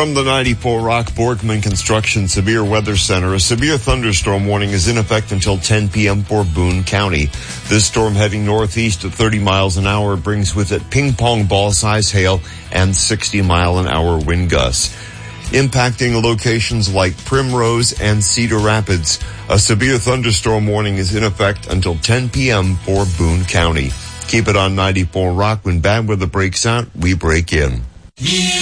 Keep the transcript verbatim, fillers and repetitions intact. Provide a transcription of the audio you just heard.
From the ninety-four Rock Borgman Construction Severe Weather Center, a severe thunderstorm warning is in effect until ten p.m. for Boone County. This storm heading northeast at thirty miles an hour brings with it ping-pong ball-size hail and sixty mile an hour wind gusts. Impacting locations like Primrose and Cedar Rapids, a severe thunderstorm warning is in effect until ten p.m. for Boone County. Keep it on ninety-four Rock. When bad weather breaks out, we break in.